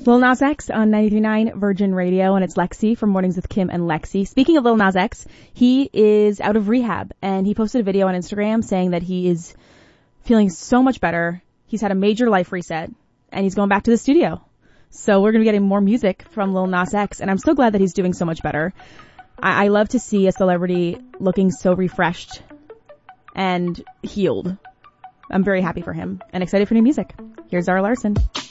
Lil Nas X on 93.9 Virgin Radio, and it's Lexi from Mornings with Kim and Lexi. Speaking of Lil Nas X, he is out of rehab, and he posted a video on Instagram saying that he is feeling so much better. He's had a major life reset, and he's going back to the studio. So we're going to be getting more music from Lil Nas X, and I'm so glad that he's doing so much better. I love to see a celebrity looking so refreshed and healed. I'm very happy for him and excited for new music. Here's Zara Larsson.